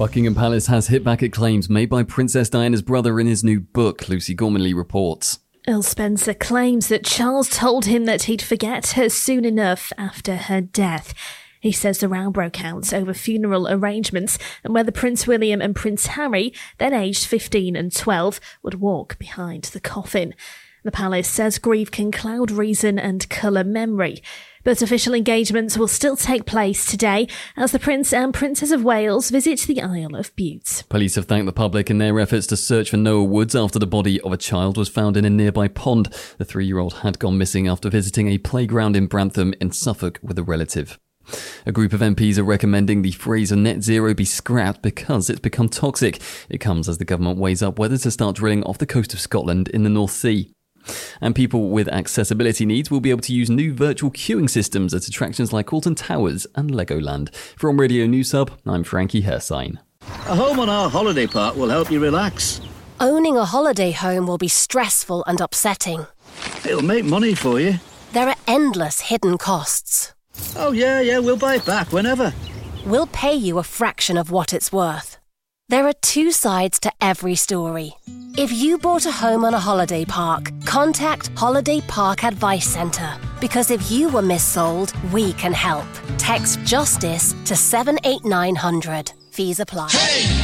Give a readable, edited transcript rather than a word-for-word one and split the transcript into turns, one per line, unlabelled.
Buckingham Palace has hit back at claims made by Princess Diana's brother in his new book, Lucy Gormanley reports.
Earl Spencer claims that Charles told him that he'd forget her soon enough after her death. He says the row broke out over funeral arrangements and whether Prince William and Prince Harry, then aged 15 and 12, would walk behind the coffin. The palace says grief can cloud reason and colour memory. But official engagements will still take place today as the Prince and Princess of Wales visit the Isle of Bute.
Police have thanked the public in their efforts to search for Noah Woods after the body of a child was found in a nearby pond. The 3-year-old had gone missing after visiting a playground in Brantham in Suffolk with a relative. A group of MPs are recommending the phrase net zero be scrapped because it's become toxic. It comes as the government weighs up whether to start drilling off the coast of Scotland in the North Sea. And people with accessibility needs will be able to use new virtual queuing systems at attractions like Alton Towers and Legoland. From Radio News Hub, I'm Frankie Hersine.
A home on our holiday park will help you relax.
Owning a holiday home will be stressful and upsetting.
It'll make money for you.
There are endless hidden costs.
Oh yeah, we'll buy it back whenever.
We'll pay you a fraction of what it's worth. There are two sides to every story. If you bought a home on a holiday park, contact Holiday Park Advice Centre. Because if you were missold, we can help. Text JUSTICE to 78900. Fees apply.
Hey!